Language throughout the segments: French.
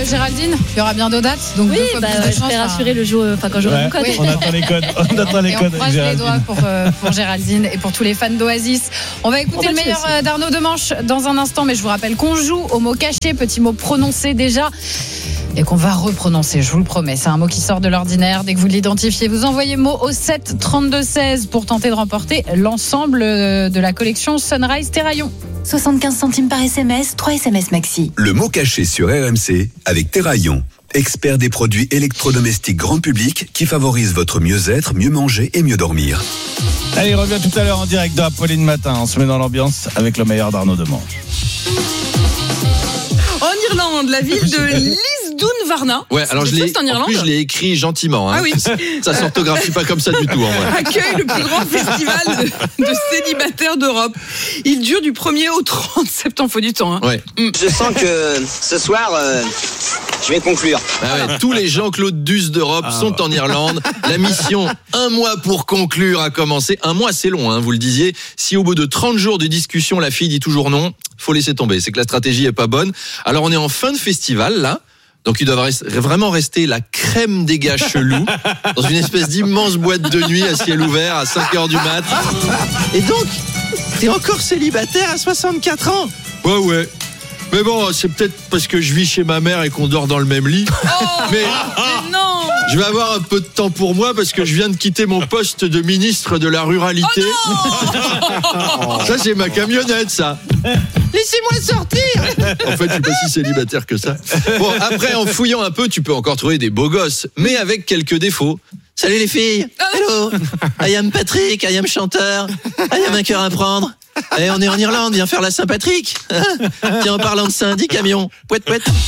Géraldine, il y aura bientôt date. Donc oui, je vais rassurer le jour quand j'aurai mon code. Oui. On attend les codes. On croise les doigts pour Géraldine et pour tous les fans d'Oasis. On va écouter le meilleur d'Arnaud Demanche dans un instant, mais je vous rappelle qu'on joue au mot caché, petit mot prononcé déjà et qu'on va reprononcer, je vous le promets. C'est un mot qui sort de l'ordinaire. Dès que vous l'identifiez, vous envoyez mot au 7 32 16 pour tenter de remporter l'ensemble de la collection Sunrise Terraillon. 75 centimes par SMS, 3 SMS maxi. Le mot caché sur RMC avec Terraillon, expert des produits électrodomestiques grand public qui favorisent votre mieux-être, mieux manger et mieux dormir. Allez, il revient tout à l'heure en direct de Apolline Matin. On se met dans l'ambiance avec le meilleur d'Arnaud Demanche. En Irlande, la ville de Lisdoonvarna. Ouais, alors je l'ai écrit gentiment. Hein. Ah oui. Ça s'orthographie pas comme ça du tout. En vrai. Accueille le plus grand festival de célibataires d'Europe. Il dure du 1er au 30 septembre. Faut du temps. Hein. Ouais. Je sens que ce soir, je vais conclure. Ah ouais, tous les Jean-Claude Duss d'Europe sont en Irlande. La mission, 1 mois pour conclure, a commencé. 1 mois, c'est long, hein, vous le disiez. Si au bout de 30 jours de discussion, la fille dit toujours non, faut laisser tomber. C'est que la stratégie est pas bonne. Alors on est en fin de festival, là. Donc, il doit vraiment rester la crème des gars chelous dans une espèce d'immense boîte de nuit à ciel ouvert à 5h du mat. Et donc, t'es encore célibataire à 64 ans? Ouais. Mais bon, c'est peut-être parce que je vis chez ma mère et qu'on dort dans le même lit. Mais non! Je vais avoir un peu de temps pour moi parce que je viens de quitter mon poste de ministre de la ruralité. Ça, c'est ma camionnette, ça. Laissez-moi sortir. En fait, je suis pas si célibataire que ça. Bon, après, en fouillant un peu, tu peux encore trouver des beaux gosses, mais avec quelques défauts. Salut les filles. Hello. I am Patrick, I am chanteur. I am un cœur à prendre. Et on est en Irlande, viens faire la Saint-Patrick. Tiens, en parlant de ça, 10 camions. Pouet.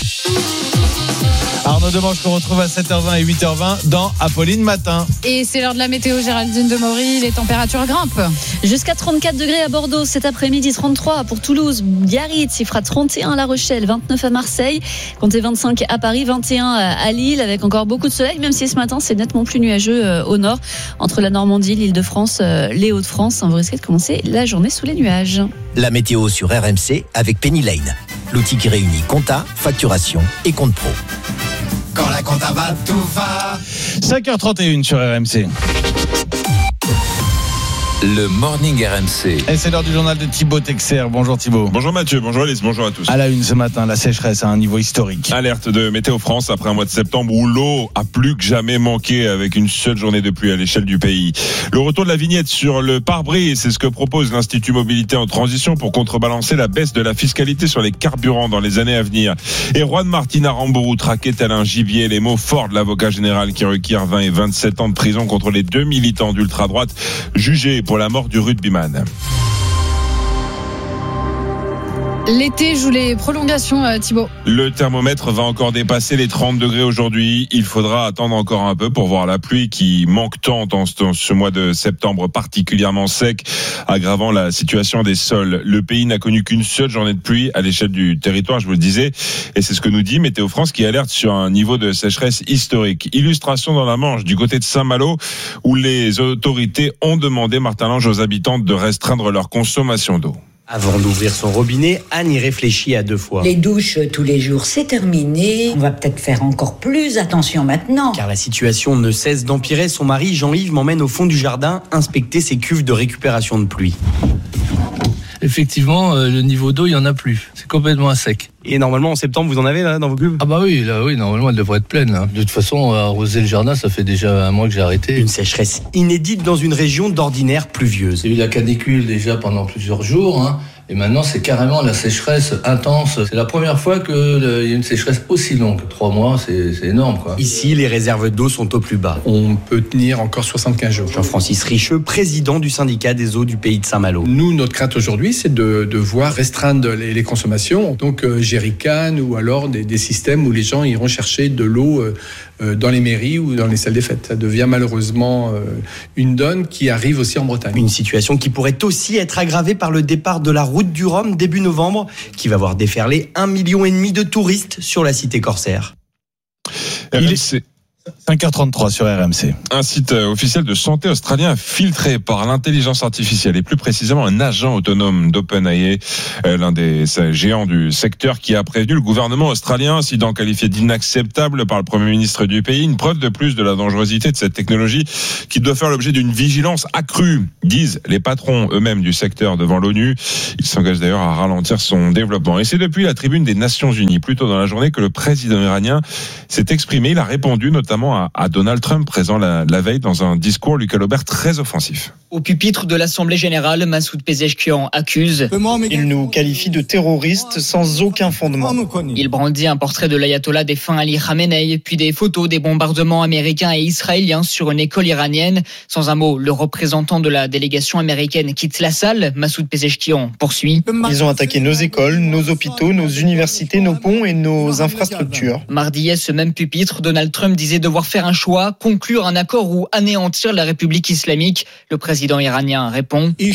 Arnaud Demanche qu'on retrouve à 7h20 et 8h20 dans Apolline Matin. Et c'est l'heure de la météo, Géraldine Demory. Les températures grimpent. Jusqu'à 34 degrés à Bordeaux cet après-midi, 33 pour Toulouse, Biarritz, il fera 31 à La Rochelle, 29 à Marseille, comptez 25 à Paris, 21 à Lille, avec encore beaucoup de soleil, même si ce matin c'est nettement plus nuageux au nord, entre la Normandie, l'Île-de-France, les Hauts-de-France. Vous risquez de commencer la journée sous les nuages. La météo sur RMC avec Penny Lane, l'outil qui réunit compta, facturation et compte pro. Quand la compta va, tout va. 5h31 sur RMC. Le Morning RMC. Et c'est l'heure du journal de Thibaut Texer. Bonjour Thibaut. Bonjour Mathieu, bonjour Alice, bonjour à tous. À la une ce matin, la sécheresse à un niveau historique. Alerte de Météo France après un mois de septembre où l'eau a plus que jamais manqué avec une seule journée de pluie à l'échelle du pays. Le retour de la vignette sur le pare-brise, c'est ce que propose l'Institut Mobilité en Transition pour contrebalancer la baisse de la fiscalité sur les carburants dans les années à venir. Et Juan Martina Rambourou traqué tel un gibier, les mots forts de l'avocat général qui requiert 20 et 27 ans de prison contre les 2 militants d'ultra-droite jugés pour la mort du rugbyman. L'été joue les prolongations, Thibaut. Le thermomètre va encore dépasser les 30 degrés aujourd'hui. Il faudra attendre encore un peu pour voir la pluie qui manque tant dans ce mois de septembre particulièrement sec, aggravant la situation des sols. Le pays n'a connu qu'une seule journée de pluie à l'échelle du territoire, je vous le disais, et c'est ce que nous dit Météo France qui alerte sur un niveau de sécheresse historique. Illustration dans la Manche, du côté de Saint-Malo, où les autorités ont demandé, Martin Lange, aux habitants de restreindre leur consommation d'eau. Avant d'ouvrir son robinet, Anne y réfléchit à 2 fois. Les douches tous les jours, c'est terminé. On va peut-être faire encore plus attention maintenant. Car la situation ne cesse d'empirer. Son mari, Jean-Yves, m'emmène au fond du jardin inspecter ses cuves de récupération de pluie. Effectivement, le niveau d'eau, il n'y en a plus. C'est complètement à sec. Et normalement, en septembre, vous en avez là, dans vos cuves ? Ah bah oui, là, oui, normalement, elle devrait être pleine. Là. De toute façon, arroser le jardin, ça fait déjà un mois que j'ai arrêté. Une sécheresse inédite dans une région d'ordinaire pluvieuse. Il y a eu la canicule déjà pendant plusieurs jours, hein. Et maintenant, c'est carrément la sécheresse intense. C'est la première fois qu'il y a une sécheresse aussi longue. 3 mois, c'est énorme, quoi. Ici, les réserves d'eau sont au plus bas. On peut tenir encore 75 jours. Jean-Francis Richeux, président du syndicat des eaux du pays de Saint-Malo. Nous, notre crainte aujourd'hui, c'est de voir restreindre les consommations. Donc, jerrycan ou alors des systèmes où les gens iront chercher de l'eau dans les mairies ou dans les salles des fêtes. Ça devient malheureusement une donne qui arrive aussi en Bretagne. Une situation qui pourrait aussi être aggravée par le départ de la route du Rhum début novembre, qui va voir déferler 1,5 million de touristes sur la cité corsaire. 5h33 sur RMC. Un site officiel de santé australien filtré par l'intelligence artificielle et plus précisément un agent autonome d'OpenAI, l'un des géants du secteur, qui a prévenu le gouvernement australien, incident qualifié d'inacceptable par le Premier ministre du pays. Une preuve de plus de la dangerosité de cette technologie qui doit faire l'objet d'une vigilance accrue, disent les patrons eux-mêmes du secteur devant l'ONU. Ils s'engagent d'ailleurs à ralentir son développement. Et c'est depuis la tribune des Nations Unies, plus tôt dans la journée, que le président iranien s'est exprimé. Il a répondu notamment à Donald Trump, présent la veille dans un discours, Lucas Laubert, très offensif. Au pupitre de l'Assemblée générale, Massoud Pezeshkian accuse. Il nous qualifie de terroristes sans aucun fondement. Il brandit un portrait de l'ayatollah défunt Ali Khamenei, puis des photos des bombardements américains et israéliens sur une école iranienne. Sans un mot, le représentant de la délégation américaine quitte la salle. Massoud Pezeshkian poursuit. Ils ont attaqué nos écoles, nos hôpitaux, nos universités, nos ponts et nos infrastructures. Mardi, à ce même pupitre, Donald Trump disait devoir faire un choix, conclure un accord ou anéantir la République islamique. Le président iranien répond. Il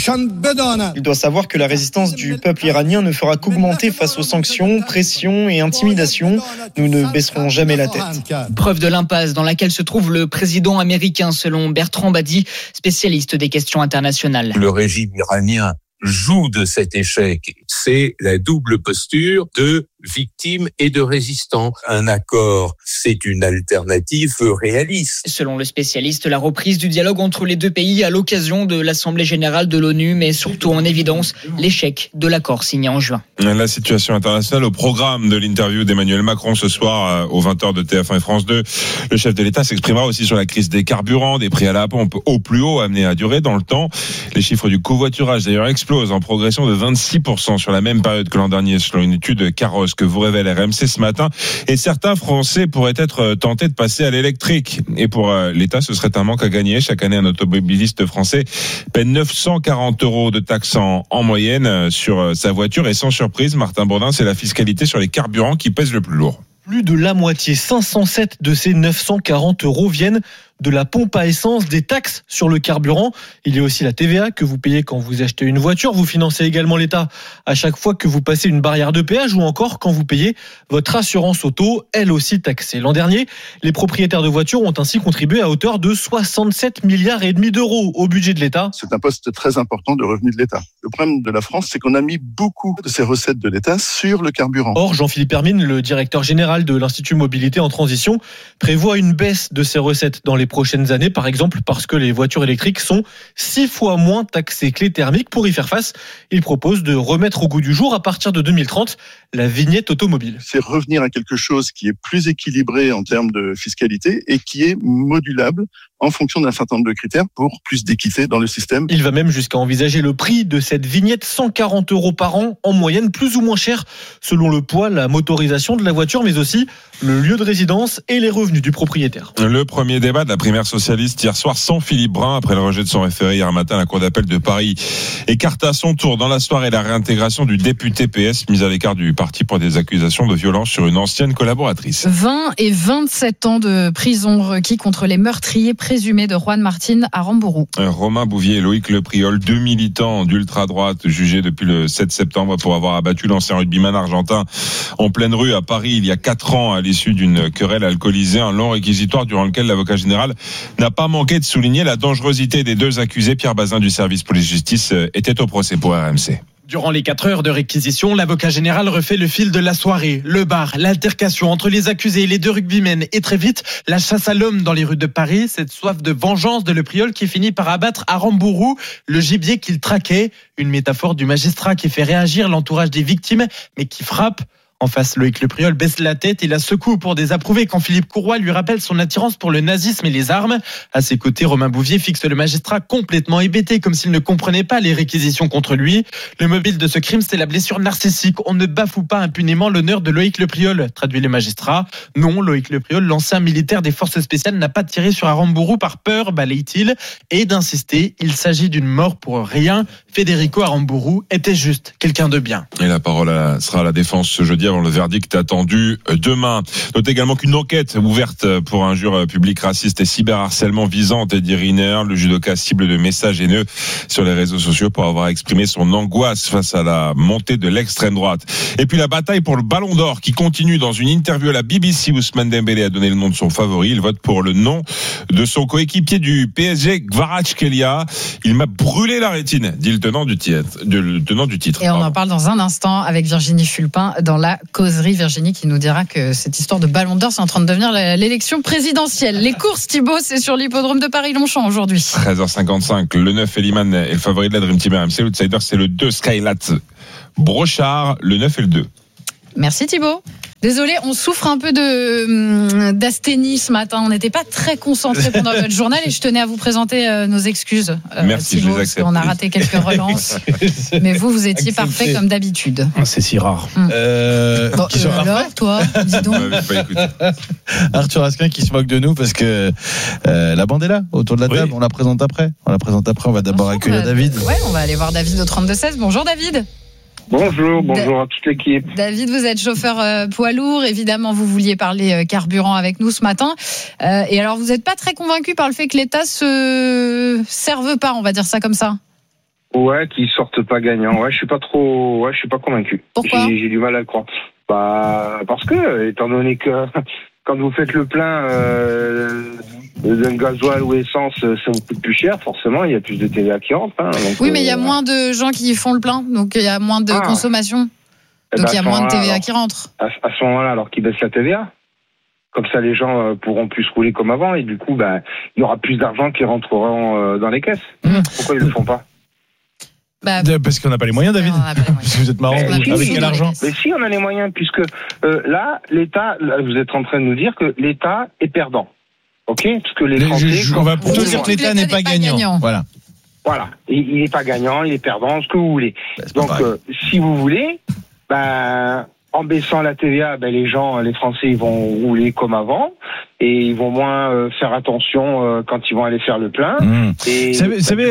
doit savoir que la résistance du peuple iranien ne fera qu'augmenter face aux sanctions, pressions et intimidations. Nous ne baisserons jamais la tête. Preuve de l'impasse dans laquelle se trouve le président américain, selon Bertrand Badi, spécialiste des questions internationales. Le régime iranien joue de cet échec. C'est la double posture de victime et de résistant. Un accord, c'est une alternative réaliste. Selon le spécialiste, la reprise du dialogue entre les deux pays à l'occasion de l'Assemblée générale de l'ONU met surtout en évidence l'échec de l'accord signé en juin. La situation internationale au programme de l'interview d'Emmanuel Macron ce soir aux 20h de TF1 et France 2. Le chef de l'État s'exprimera aussi sur la crise des carburants, des prix à la pompe au plus haut amenés à durer dans le temps. Les chiffres du covoiturage d'ailleurs explosent en progression de 26% sur la même période que l'an dernier selon une étude Caros que vous révèle RMC ce matin. Et certains Français pourraient être tentés de passer à l'électrique. Et pour l'État, ce serait un manque à gagner. Chaque année, un automobiliste français paie 940 € de taxes en moyenne sur sa voiture. Et sans surprise, Martin Bourdin, c'est la fiscalité sur les carburants qui pèse le plus lourd. Plus de la moitié, 507 de ces 940 € viennent de la pompe à essence, des taxes sur le carburant. Il y a aussi la TVA que vous payez quand vous achetez une voiture. Vous financez également l'État à chaque fois que vous passez une barrière de péage ou encore quand vous payez votre assurance auto, elle aussi taxée. L'an dernier, les propriétaires de voitures ont ainsi contribué à hauteur de 67,5 milliards d'euros au budget de l'État. C'est un poste très important de revenus de l'État. Le problème de la France, c'est qu'on a mis beaucoup de ces recettes de l'État sur le carburant. Or, Jean-Philippe Hermine, le directeur général de l'Institut Mobilité en Transition, prévoit une baisse de ces recettes dans les prochaines années, par exemple parce que les voitures électriques sont 6 fois moins taxées que les thermiques. Pour y faire face, il propose de remettre au goût du jour à partir de 2030 la vignette automobile. C'est revenir à quelque chose qui est plus équilibré en termes de fiscalité et qui est modulable en fonction d'un certain nombre de critères pour plus d'équité dans le système. Il va même jusqu'à envisager le prix de cette vignette, 140 € par an en moyenne, plus ou moins cher selon le poids, la motorisation de la voiture, mais aussi le lieu de résidence et les revenus du propriétaire. Le premier débat de la primaire socialiste hier soir sans Philippe Brun après le rejet de son référé hier matin. La Cour d'appel de Paris écarte à son tour dans la soirée la réintégration du député PS mis à l'écart du parti pour des accusations de violence sur une ancienne collaboratrice. 20 et 27 ans de prison requis contre les meurtriers présumés de Juan Martin à Rambourou. Romain Bouvier et Loïc Lepriol, 2 militants d'ultra-droite jugés depuis le 7 septembre pour avoir abattu l'ancien rugbyman argentin en pleine rue à Paris il y a 4 ans à l'issue d'une querelle alcoolisée. Un long réquisitoire durant lequel l'avocat général n'a pas manqué de souligner la dangerosité des deux accusés. Pierre Bazin du service police-justice était au procès pour RMC. Durant les 4 heures de réquisition, l'avocat général refait le fil de la soirée. Le bar, l'altercation entre les accusés et les deux rugbymen et très vite, la chasse à l'homme dans les rues de Paris, cette soif de vengeance de Lepriol qui finit par abattre à Rambourou le gibier qu'il traquait. Une métaphore du magistrat qui fait réagir l'entourage des victimes mais qui frappe. En face, Loïc Lepriol baisse la tête et la secoue pour désapprouver quand Philippe Courroy lui rappelle son attirance pour le nazisme et les armes. À ses côtés, Romain Bouvier fixe le magistrat complètement hébété, comme s'il ne comprenait pas les réquisitions contre lui. Le mobile de ce crime, c'est la blessure narcissique. On ne bafoue pas impunément l'honneur de Loïc Lepriol, traduit le magistrat. Non, Loïc Lepriol, l'ancien militaire des forces spéciales, n'a pas tiré sur Arambourou par peur, balaye-t-il, et d'insister, il s'agit d'une mort pour rien. Federico Arambourou était juste quelqu'un de bien. Et la parole sera à la défense ce jeudi samedi avant le verdict attendu demain. Notez également qu'une enquête ouverte pour injure publique raciste et cyberharcèlement visant Teddy Riner, le judoka cible de messages haineux sur les réseaux sociaux pour avoir exprimé son angoisse face à la montée de l'extrême droite. Et puis la bataille pour le Ballon d'Or qui continue. Dans une interview à la BBC, Ousmane Dembélé a donné le nom de son favori. Il vote pour le nom de son coéquipier du PSG, Kvaratskhelia. Il m'a brûlé la rétine, dit le tenant du titre. Et on en parle dans un instant avec Virginie Fulpin dans la causerie. Virginie qui nous dira que cette histoire de Ballon d'Or, c'est en train de devenir l'élection présidentielle. Les courses, Thibaut, c'est sur l'hippodrome de Paris-Longchamp aujourd'hui. 13h55, le 9 Eliman est le favori de la Dream Team RMC. L'outsider, c'est le 2 Skylat Brochard, le 9 et le 2. Merci Thibaut. Désolé, on souffre un peu d'asthénie ce matin. On n'était pas très concentrés pendant votre journal et je tenais à vous présenter nos excuses. Merci, Thibaut, je les parce qu'on a raté quelques relances. Mais vous étiez parfait comme d'habitude. C'est si rare. Bon, alors, toi, dis donc. Arthur Asquin qui se moque de nous parce que la bande est là, autour de la table. On la présente après. On va d'abord accueillir David. Ouais, on va aller voir David au 32-16. Bonjour David. Bonjour à toute l'équipe. David, vous êtes chauffeur poids lourd. Évidemment, vous vouliez parler carburant avec nous ce matin. Et alors, vous n'êtes pas très convaincu par le fait que l'État se serve pas, on va dire ça comme ça? Ouais, qu'ils sortent pas gagnants. Ouais, je suis pas convaincu. Pourquoi? J'ai du mal à le croire. Parce que, étant donné que quand vous faites le plein d'un gasoil ou essence, ça vous coûte plus cher, forcément, il y a plus de TVA qui rentre. Donc, oui, mais il y a moins de gens qui font le plein, donc il y a moins de consommation. Donc il y a moins de TVA qui rentre. À ce moment-là, alors qu'ils baissent la TVA, comme ça les gens pourront plus rouler comme avant, et du coup, il y aura plus d'argent qui rentreront dans les caisses. Pourquoi ils le font pas? Parce qu'on n'a pas les moyens, David. Parce que vous êtes marrant. Avec quel argent? Mais si, on a les moyens, puisque là, l'État, vous êtes en train de nous dire que l'État est perdant. Ok? Parce que les Français. On va plutôt dire que l'État n'est pas gagnant. Voilà. Il n'est pas gagnant, il est perdant, ce que vous voulez. Donc, si vous voulez, en baissant la TVA, les Français, ils vont rouler comme avant. Et ils vont moins faire attention quand ils vont aller faire le plein. Et vous savez,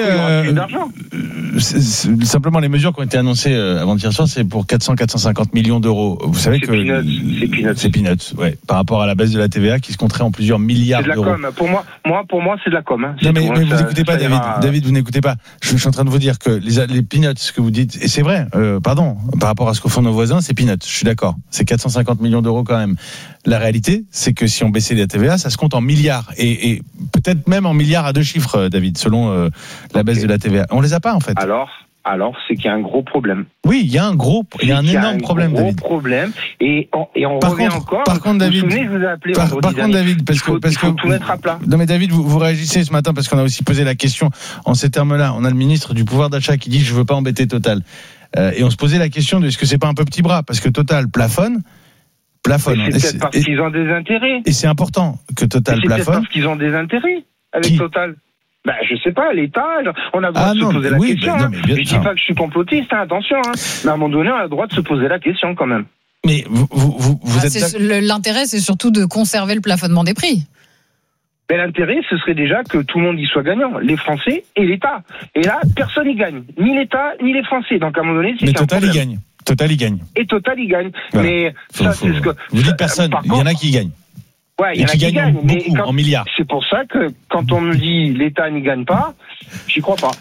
simplement les mesures qui ont été annoncées avant-hier soir, c'est pour 450 millions d'euros. Vous savez c'est peanuts, ouais, par rapport à la baisse de la TVA qui se compterait en plusieurs milliards d'euros. C'est de la com. Pour moi, c'est de la com. Non, mais vous n'écoutez pas, David. David, vous n'écoutez pas. Je suis en train de vous dire que les peanuts, ce que vous dites, et c'est vrai, par rapport à ce que font nos voisins, c'est peanuts. Je suis d'accord. C'est 450 millions d'euros quand même. La réalité, c'est que si on baissait la TVA, ça se compte en milliards et peut-être même en milliards à deux chiffres, David, selon la baisse de la TVA. On les a pas en fait. Alors, c'est qu'il y a un gros problème. Oui, il y a un énorme problème, David. Problème et on revient encore. Par contre, David, je vous ai appelé vendredi dernier. David, parce que tout mettre à plat. Non mais David, vous réagissez ce matin parce qu'on a aussi posé la question en ces termes-là. On a le ministre du pouvoir d'achat qui dit je veux pas embêter Total. Et on se posait la question de est-ce que c'est pas un peu petit bras parce que Total plafonne. C'est peut-être parce qu'ils ont des intérêts. Et c'est important que Total plafonne. C'est peut-être parce qu'ils ont des intérêts avec Total. Je sais pas, l'État, on a le droit de se poser la question. Je dis pas que je suis complotiste, attention. Mais à un moment donné, on a le droit de se poser la question quand même. Mais vous êtes... L'intérêt, c'est surtout de conserver le plafonnement des prix. Mais l'intérêt, ce serait déjà que tout le monde y soit gagnant, les Français et l'État. Et là, personne n'y gagne, ni l'État, ni les Français. Donc à un moment donné, c'est un problème. Total, il gagne. Et Total, il gagne. Voilà. Mais ça, c'est ce que... Vous dites personne, il y en a qui gagnent. Ouais, il y en a qui gagnent beaucoup, en milliards. C'est pour ça que quand on me dit l'État n'y gagne pas, j'y crois pas.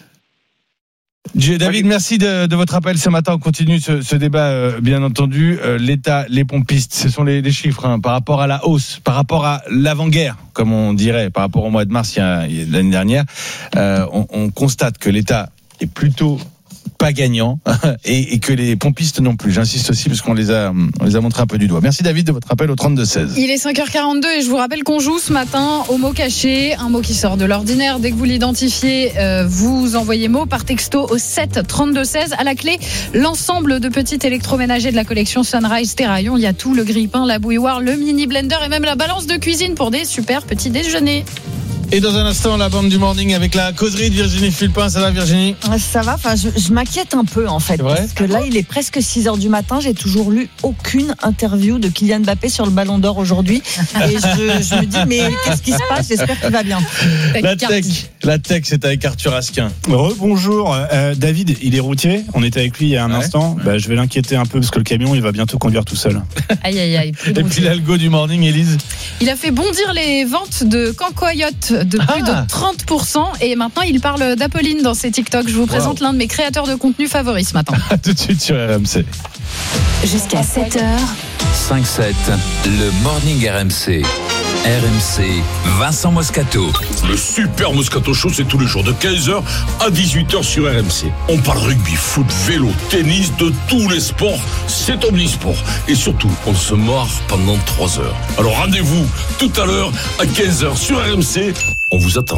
David, merci de votre appel ce matin. On continue ce débat, bien entendu. L'État, les pompistes, ce sont les chiffres par rapport à la hausse, par rapport à l'avant-guerre, comme on dirait, par rapport au mois de mars l'année dernière. On constate que l'État est plutôt pas gagnant et que les pompistes non plus. J'insiste aussi parce qu'on les a montrés un peu du doigt. Merci David de votre appel au 32-16. Il est 5h42 et je vous rappelle qu'on joue ce matin au mot caché, un mot qui sort de l'ordinaire. Dès que vous l'identifiez, vous envoyez mot par texto au 7 32-16. À la clé, l'ensemble de petits électroménagers de la collection Sunrise Terraillon. Il y a tout, le grille-pain, la bouilloire, le mini blender et même la balance de cuisine pour des super petits déjeuners. Et dans un instant, la bande du morning avec la causerie de Virginie Fulpin. Ça va, Virginie? Ça va, enfin, je m'inquiète un peu en fait. Parce que là, il est presque 6h du matin. J'ai toujours lu aucune interview de Kylian Mbappé sur le Ballon d'Or aujourd'hui. Et je me dis, mais qu'est-ce qui se passe? J'espère qu'il va bien. La tech, c'est avec Arthur Asquin. Bonjour. David, il est routier. On était avec lui il y a un instant. Je vais l'inquiéter un peu parce que le camion, il va bientôt conduire tout seul. Aïe, aïe, aïe. Et puis l'algo du morning, Élise. Il a fait bondir les ventes de Cancoyote de plus de 30%. Et maintenant, il parle d'Apolline dans ses TikTok. Je vous présente l'un de mes créateurs de contenu favoris ce matin. A tout de suite sur RMC. Jusqu'à 7h. 5-7, le morning RMC. RMC, Vincent Moscato. Le super Moscato Show, c'est tous les jours de 15h à 18h sur RMC. On parle rugby, foot, vélo, tennis, de tous les sports. C'est omnisport. Et surtout, on se marre pendant 3 heures. Alors rendez-vous tout à l'heure à 15h sur RMC. On vous attend.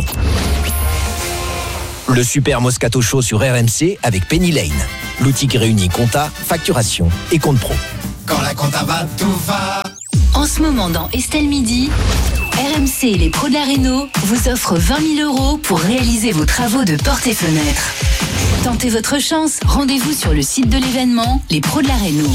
Le super Moscato Show sur RMC avec Penny Lane. L'outil qui réunit compta, facturation et compte pro. Quand la compta va, tout va. En ce moment, dans Estelle Midi, RMC et les pros de la Réno vous offrent 20 000 € pour réaliser vos travaux de portes et fenêtres. Tentez votre chance, rendez-vous sur le site de l'événement, les pros de la Réno.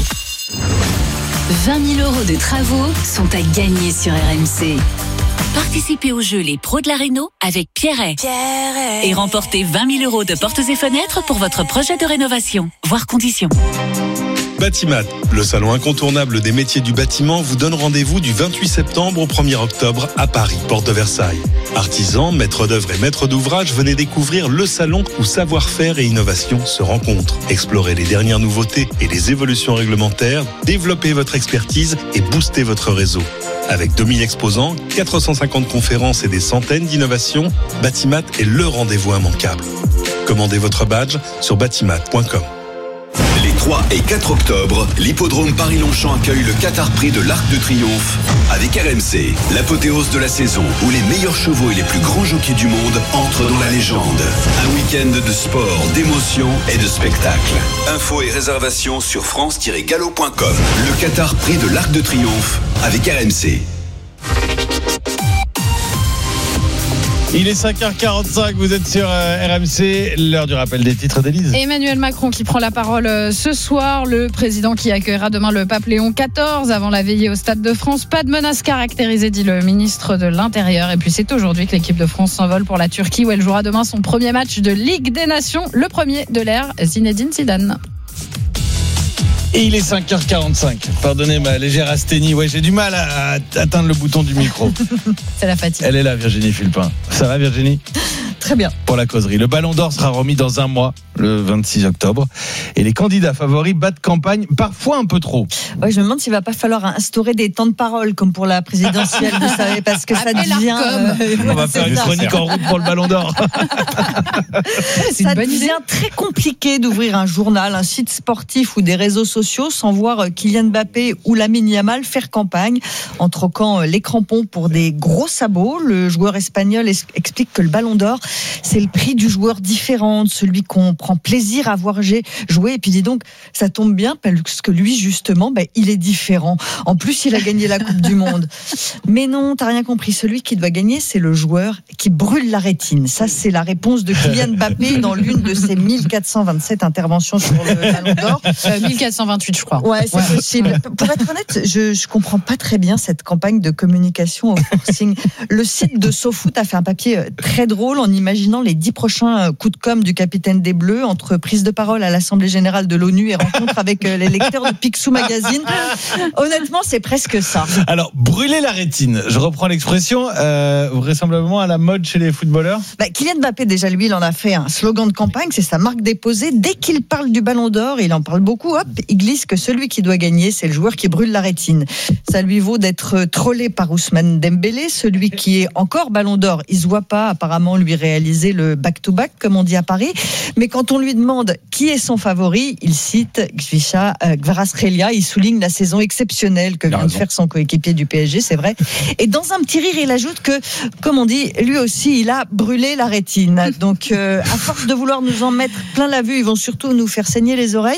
20 000 € de travaux sont à gagner sur RMC. Participez au jeu Les Pros de la Réno avec Pierret. Et remportez 20 000 € de portes et fenêtres pour votre projet de rénovation. Voir conditions. Batimat, le salon incontournable des métiers du bâtiment, vous donne rendez-vous du 28 septembre au 1er octobre à Paris, porte de Versailles. Artisans, maîtres d'œuvre et maîtres d'ouvrage, venez découvrir le salon où savoir-faire et innovation se rencontrent. Explorez les dernières nouveautés et les évolutions réglementaires, développez votre expertise et boostez votre réseau. Avec 2000 exposants, 450 conférences et des centaines d'innovations, Batimat est le rendez-vous immanquable. Commandez votre badge sur batimat.com. Les 3 et 4 octobre, l'hippodrome Paris-Longchamp accueille le Qatar Prix de l'Arc de Triomphe avec RMC, l'apothéose de la saison où les meilleurs chevaux et les plus grands jockeys du monde entrent dans la légende. Un week-end de sport, d'émotion et de spectacle. Infos et réservations sur france-gallo.com. Le Qatar Prix de l'Arc de Triomphe avec RMC. Il est 5h45, vous êtes sur RMC, l'heure du rappel des titres d'Élise. Emmanuel Macron qui prend la parole ce soir, le président qui accueillera demain le pape Léon XIV avant la veillée au Stade de France. Pas de menace caractérisée, dit le ministre de l'Intérieur. Et puis c'est aujourd'hui que l'équipe de France s'envole pour la Turquie où elle jouera demain son premier match de Ligue des Nations, le premier de l'ère Zinedine Zidane. Et il est 5h45. Pardonnez ma légère asthénie. Ouais, j'ai du mal à atteindre le bouton du micro. C'est la fatigue. Elle est là, Virginie Fulpin. Ça va, Virginie ? Très bien. Pour la causerie. Le Ballon d'Or sera remis dans un mois, le 26 octobre. Et les candidats favoris battent campagne, parfois un peu trop. Ouais, je me demande s'il va pas falloir instaurer des temps de parole comme pour la présidentielle, vous savez, parce que ça devient. On va faire une chronique en route pour le Ballon d'Or. Ça devient très compliqué d'ouvrir un journal, un site sportif ou des réseaux sociaux sans voir Kylian Mbappé ou Lamine Yamal faire campagne en troquant les crampons pour des gros sabots. Le joueur espagnol explique que le Ballon d'Or, c'est le prix du joueur différent, celui qu'on prend plaisir à voir jouer. Et puis dis donc, ça tombe bien parce que lui, justement, il est différent. En plus, il a gagné la Coupe du Monde. Mais non, t'as rien compris. Celui qui doit gagner, c'est le joueur qui brûle la rétine. Ça, c'est la réponse de Kylian Mbappé dans l'une de ses 1427 interventions sur le Ballon d'Or. 1428, je crois. Ouais, c'est possible. Pour être honnête, je comprends pas très bien cette campagne de communication au forcing. Le site de SoFoot a fait un papier très drôle en imaginant les 10 prochains coups de com' du capitaine des Bleus entre prise de parole à l'Assemblée Générale de l'ONU et rencontre avec les lecteurs de Picsou Magazine. Honnêtement, c'est presque ça. Alors, brûler la rétine, je reprends l'expression, vraisemblablement à la mode chez les footballeurs. Kylian Mbappé, déjà, lui, il en a fait un slogan de campagne, c'est sa marque déposée. Dès qu'il parle du Ballon d'Or, il en parle beaucoup, hop, il glisse que celui qui doit gagner, c'est le joueur qui brûle la rétine. Ça lui vaut d'être trollé par Ousmane Dembélé, celui qui est encore Ballon d'Or. Il se voit pas apparemment lui réagir réaliser le back-to-back, comme on dit à Paris. Mais quand on lui demande qui est son favori, il cite Khvicha Kvaratskhelia. Il souligne la saison exceptionnelle que vient de faire son coéquipier du PSG, c'est vrai. Et dans un petit rire, il ajoute que, comme on dit, lui aussi, il a brûlé la rétine. Donc, à force de vouloir nous en mettre plein la vue, ils vont surtout nous faire saigner les oreilles.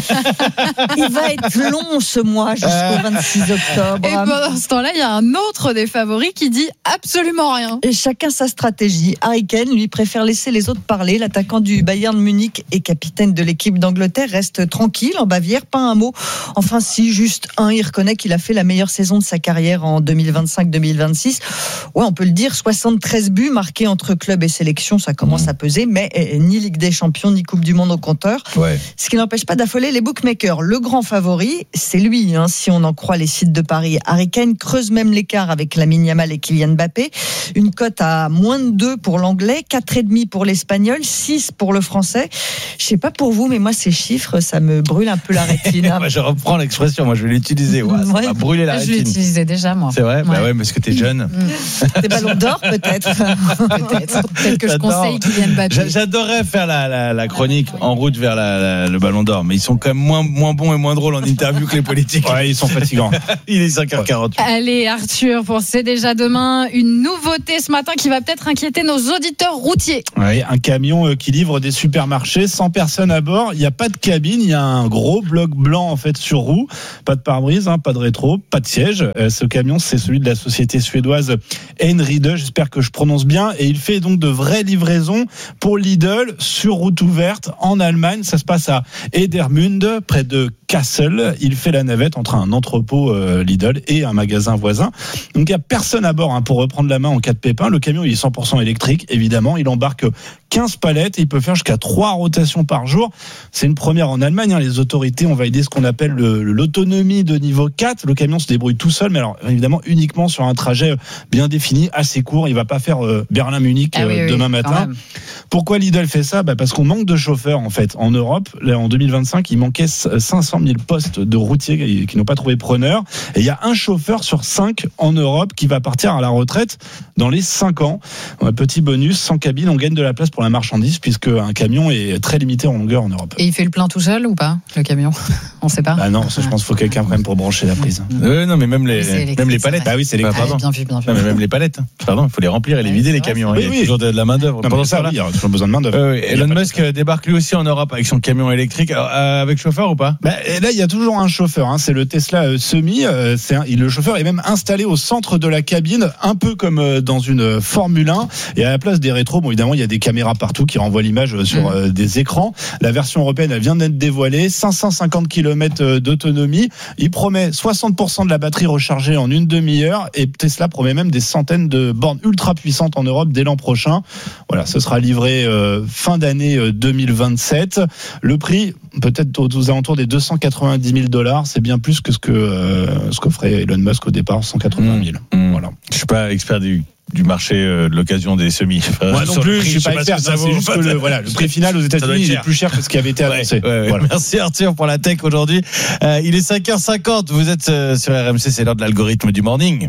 Il va être long ce mois jusqu'au 26 octobre. Et pendant ce temps-là, il y a un autre des favoris qui dit absolument rien. Et chacun sa stratégie. Harry Kane, lui, préfère laisser les autres parler. L'attaquant du Bayern Munich et capitaine de l'équipe d'Angleterre reste tranquille en Bavière, pas un mot. Enfin, si, juste un, il reconnaît qu'il a fait la meilleure saison de sa carrière en 2025-2026. Ouais, on peut le dire, 73 buts marqués entre clubs et sélections, ça commence à peser, mais ni Ligue des Champions, ni Coupe du Monde au compteur. Ouais. Ce qui n'empêche pas d'affoler les bookmakers. Le grand favori, c'est lui, si on en croit les sites de Paris. Harry Kane creuse même l'écart avec Lamine Yamal et Kylian Mbappé. Une cote à moins de 2 pour l'anglais, 4,5 pour l'espagnol, 6 pour le français. Je sais pas pour vous, mais moi, ces chiffres, ça me brûle un peu la rétine. Moi, je reprends l'expression, moi, je vais l'utiliser. Ouais, ça m'a brûlé la rétine. Je l'utilisais déjà, moi. C'est vrai? Bah ouais, parce que t'es jeune. T'es ballon d'or, peut-être. Peut-être que je conseille Kylian Mbappé. J'adorais faire la chronique en route vers le ballon d'or, mais ils sont quand même moins bons et moins drôles en interview que les politiques. Ouais, ils sont fatigants. Il est 5h40. Allez, Arthur, pour C'est déjà demain, une nouveauté ce matin qui va peut-être inquiéter nos auditeurs routiers. Oui, un camion qui livre des supermarchés, 100 personnes à bord. Il n'y a pas de cabine, il y a un gros bloc blanc en fait sur roue. Pas de pare-brise, pas de rétro, pas de siège. Ce camion, c'est celui de la société suédoise Einride. J'espère que je prononce bien. Et il fait donc de vraies livraisons pour Lidl sur route ouverte en Allemagne. Ça se passe à Edermunde, près de Kassel. Il fait la navette entre un entrepôt Lidl et un magasin voisin. Donc il n'y a personne à bord pour reprendre la main en cas de pépin. Le camion il est 100% électrique, évidemment. Il embarque 15 palettes et il peut faire jusqu'à 3 rotations par jour. C'est une première en Allemagne. Les autorités ont validé ce qu'on appelle l'autonomie de niveau 4. Le camion se débrouille tout seul, mais alors évidemment uniquement sur un trajet bien défini, assez court. Il ne va pas faire Berlin-Munich demain matin. Pourquoi Lidl fait ça? Parce qu'on manque de chauffeurs en fait. En Europe, là, en 2025, il manquait 500 000 postes de routiers qui n'ont pas trouvé preneur. Et il y a un chauffeur sur 5 en Europe qui va partir à la retraite dans les 5 ans. Petit bonus, sans cabine, on gagne de la place pour la marchandise puisque un camion est très limité en longueur en Europe. Et il fait le plein tout seul ou pas, le camion? On sait pas. Non, ça, je pense qu'il faut quelqu'un quand même pour brancher la prise. Non, mais même les palettes. Ah oui, c'est électrique. Bien vu. Non, mais même les palettes. Pardon, il faut les remplir et les vider les camions. Il y a toujours de la main d'œuvre. Pendant ça, il y a toujours besoin de main d'œuvre. Elon Musk débarque lui aussi en Europe avec son camion électrique, avec chauffeur ou pas? Là, il y a toujours un chauffeur. C'est le Tesla Semi. Le chauffeur est même installé au centre de la cabine, un peu comme dans une Formule 1. Et à la place des rétros, évidemment, il y a des caméras partout qui renvoient l'image sur des écrans. La version européenne, elle vient d'être dévoilée. 550 km d'autonomie. Il promet 60% de la batterie rechargée en une demi-heure. Et Tesla promet même des centaines de bornes ultra puissantes en Europe dès l'an prochain. Voilà, ce sera livré fin d'année 2027. Le prix, peut-être aux alentours des $290 000. C'est bien plus que ce qu'offrait Elon Musk au départ, 180 000. Voilà. Je suis pas expert du marché de l'occasion des semis. Moi non plus, je suis pas expert. C'est juste que le prix final aux États-Unis est plus cher que ce qui avait été annoncé. Voilà. Merci Arthur pour la tech aujourd'hui. Il est 5h50. Vous êtes sur RMC, c'est l'heure de l'algorithme du morning.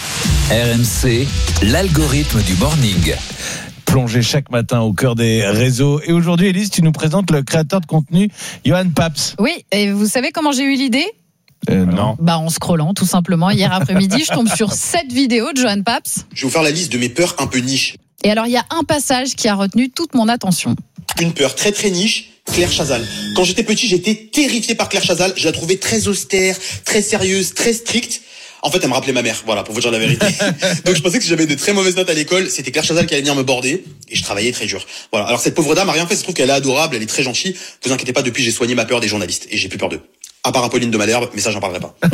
RMC, l'algorithme du morning. Plongé chaque matin au cœur des réseaux. Et aujourd'hui, Élise, tu nous présentes le créateur de contenu, Johan Paps. Oui, et vous savez comment j'ai eu l'idée? Non. En scrollant, tout simplement. Hier après-midi, je tombe sur 7 vidéos de Johan Paps. Je vais vous faire la liste de mes peurs un peu niche. Et alors, il y a un passage qui a retenu toute mon attention. Une peur très très niche, Claire Chazal. Quand j'étais petit, j'étais terrifié par Claire Chazal. Je la trouvais très austère, très sérieuse, très stricte. En fait, elle me rappelait ma mère, voilà, pour vous dire la vérité. Donc je pensais que si j'avais des très mauvaises notes à l'école, c'était Claire Chazal qui allait venir me border, et je travaillais très dur. Voilà. Alors cette pauvre dame a rien fait, il se trouve qu'elle est adorable, elle est très gentille. Vous inquiétez pas, depuis j'ai soigné ma peur des journalistes, et j'ai plus peur d'eux. À part Apolline de Malherbe, mais ça j'en parlerai pas.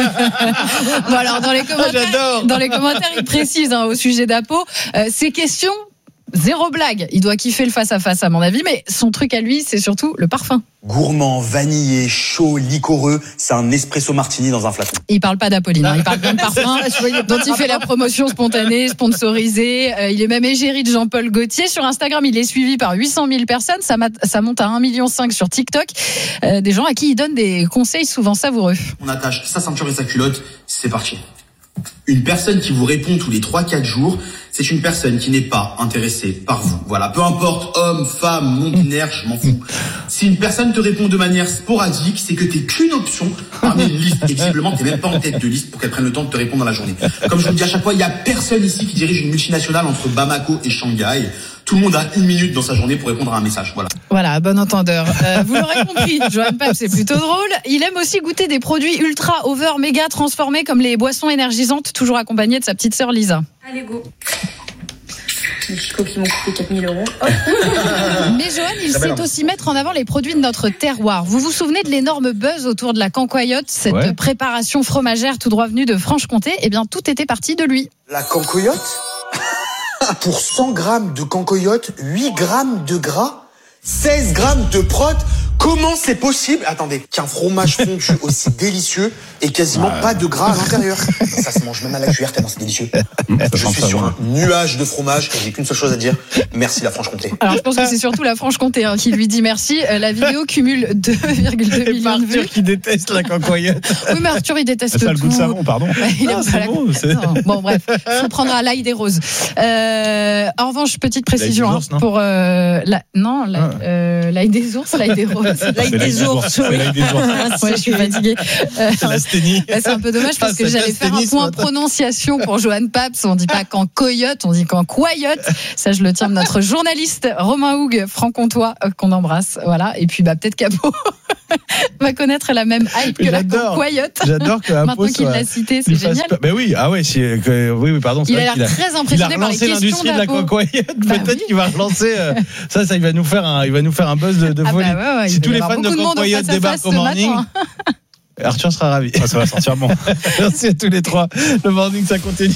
Bon alors dans les commentaires, il précise au sujet d'Apo, ces questions, zéro blague. Il doit kiffer le face-à-face à mon avis, mais son truc à lui, c'est surtout le parfum. Gourmand, vanillé, chaud, liquoreux, c'est un espresso martini dans un flacon. Il parle pas d'Apolline, il parle bien de parfum, dont il fait la promotion spontanée, sponsorisée. Il est même égérie de Jean-Paul Gaultier. Sur Instagram, il est suivi par 800 000 personnes. Ça monte à 1,5 million sur TikTok. Des gens à qui il donne des conseils souvent savoureux. On attache sa ceinture et sa culotte, c'est parti. Une personne qui vous répond tous les 3-4 jours, c'est une personne qui n'est pas intéressée par vous. Voilà, peu importe, homme, femme, non-binaire, je m'en fous. Si une personne te répond de manière sporadique, c'est que t'es qu'une option parmi une liste. Et visiblement, t'es même pas en tête de liste pour qu'elle prenne le temps de te répondre dans la journée. Comme je vous le dis à chaque fois, il y a personne ici qui dirige une multinationale entre Bamako et Shanghai. Tout le monde a 1 minute dans sa journée pour répondre à un message. Voilà. Voilà, bon entendeur. Vous l'aurez compris, Johan Pap, c'est plutôt drôle. Il aime aussi goûter des produits ultra over méga transformés comme les boissons énergisantes, toujours accompagné de sa petite sœur Lisa. Allez, go. Les chicots qui m'ont coûté 4 000 €. Mais Johan, il sait aussi mettre en avant les produits de notre terroir. Vous vous souvenez de l'énorme buzz autour de la cancoyote, cette préparation fromagère tout droit venue de Franche-Comté? Eh bien, tout était parti de lui. La cancoyote? Pour 100 grammes de cancoyote, 8 grammes de gras, 16 grammes de prot. Comment c'est possible? Attendez, qu'un fromage fondu aussi délicieux et quasiment pas de gras à l'intérieur. Ça se mange même à la cuillère tellement c'est délicieux. Je suis sur un nuage de fromage et j'ai qu'une seule chose à dire. Merci la Franche-Comté. Alors je pense que c'est surtout la Franche-Comté qui lui dit merci. La vidéo cumule 2,2 millions de vues. Arthur qui déteste la cancoyote. Oui, mais Arthur il déteste tout. Ça a le goût de savon, pardon. Il aime pas la cancoyote. Bon bref, on prendra l'ail des roses. En revanche, petite précision ours, pour l'ail des ours, l'ail des roses. L'ail des ours. C'est l'ail des ours. Ouais, je suis fatiguée. C'est l'asthénie. C'est un peu dommage parce que j'allais faire un point prononciation pour Johan Paps. On dit pas cancoyote, on dit cancoyote. Ça, je le tiens de notre journaliste Romain Houg, franc-comtois, qu'on embrasse. Voilà. Et puis, peut-être qu'Apo va connaître la même hype que la cancoyote. J'adore que Apo maintenant qu'il l'a cité, c'est génial. Ben oui, oui, pardon. Il a l'air très impressionné par les questions l'industrie de la d'Apo. cancoyote. Peut-être qu'il va relancer. Ça, il va nous faire un buzz de folie. Si tous les fans de cancoyote débarquent au morning, Arthur sera ravi. Ça va sortir bon. Merci à tous les trois. Le morning, ça continue.